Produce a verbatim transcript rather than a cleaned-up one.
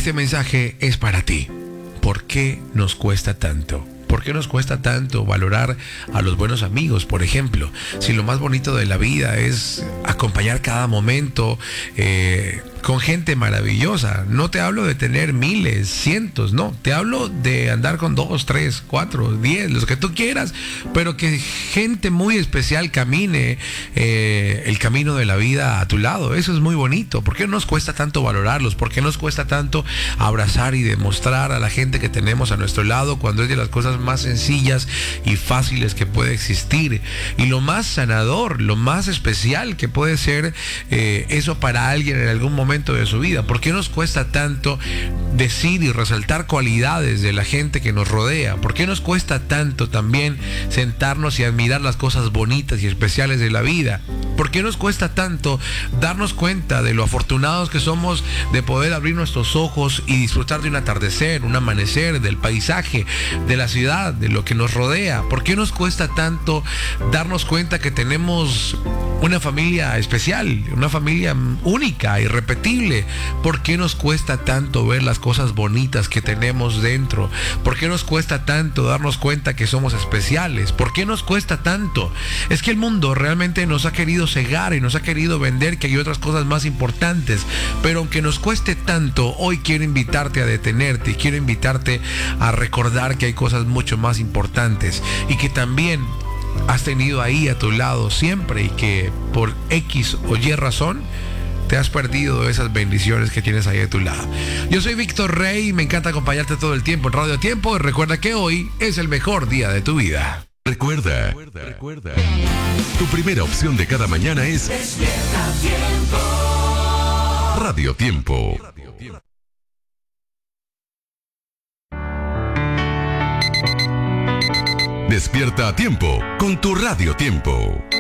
Este mensaje es para ti. ¿Por qué nos cuesta tanto? ¿Por qué nos cuesta tanto valorar a los buenos amigos, por ejemplo? Si lo más bonito de la vida es acompañar cada momento eh, con gente maravillosa. No te hablo de tener miles, cientos, no. Te hablo de andar con dos, tres, cuatro, diez, los que tú quieras, pero que gente muy especial camine eh, el camino de la vida a tu lado. Eso es muy bonito. ¿Por qué nos cuesta tanto valorarlos? ¿Por qué nos cuesta tanto abrazar y demostrar a la gente que tenemos a nuestro lado cuando es de las cosas más sencillas y fáciles que puede existir? Y lo más sanador, lo más especial que puede ser eh, eso para alguien en algún momento de su vida. ¿Por qué nos cuesta tanto decir y resaltar cualidades de la gente que nos rodea? ¿Por qué nos cuesta tanto también sentarnos y admirar las cosas bonitas y especiales de la vida? ¿Por qué nos cuesta tanto darnos cuenta de lo afortunados que somos de poder abrir nuestros ojos y disfrutar de un atardecer, un amanecer, del paisaje, de la ciudad, de lo que nos rodea? ¿Por qué nos cuesta tanto darnos cuenta que tenemos una familia especial, una familia única, irrepetible? ¿Por qué nos cuesta tanto ver las cosas bonitas que tenemos dentro? ¿Por qué nos cuesta tanto darnos cuenta que somos especiales? ¿Por qué nos cuesta tanto? Es que el mundo realmente nos ha querido cegar y nos ha querido vender que hay otras cosas más importantes, pero aunque nos cueste tanto, hoy quiero invitarte a detenerte y quiero invitarte a recordar que hay cosas mucho más importantes y que también has tenido ahí a tu lado siempre y que por X o Y razón te has perdido esas bendiciones que tienes ahí a tu lado. Yo soy Víctor Rey y me encanta acompañarte todo el tiempo en Radio Tiempo. Y recuerda que hoy es el mejor día de tu vida. Recuerda, recuerda, recuerda. Tu primera opción de cada mañana es Despierta Tiempo. Radio Tiempo. Despierta a tiempo con tu Radio Tiempo.